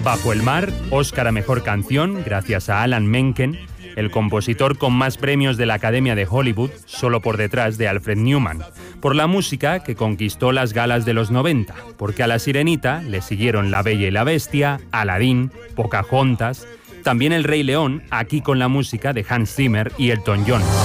Bajo el mar, Oscar a Mejor Canción, gracias a Alan Menken, el compositor con más premios de la Academia de Hollywood, solo por detrás de Alfred Newman, por la música que conquistó las galas de los 90, porque a La Sirenita le siguieron La Bella y la Bestia, Aladín, Pocahontas, también El Rey León, aquí con la música de Hans Zimmer y Elton John.